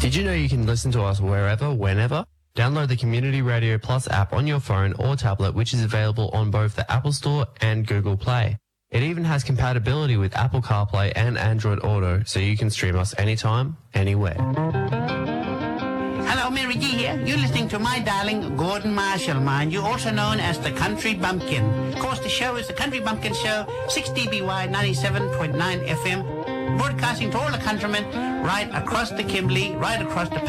Did you know you can listen to us wherever, whenever? Download the Community Radio Plus app on your phone or tablet, which is available on both the Apple Store and Google Play. It even has compatibility with Apple CarPlay and Android Auto, so you can stream us anytime, anywhere. Hello, Mary G here. You're listening to my darling Gordon Marshall, mind you, also known as the Country Bumpkin. Of course, the show is the Country Bumpkin Show, 6dBY 97.9 FM, broadcasting to all the countrymen right across the Kimberley, right across the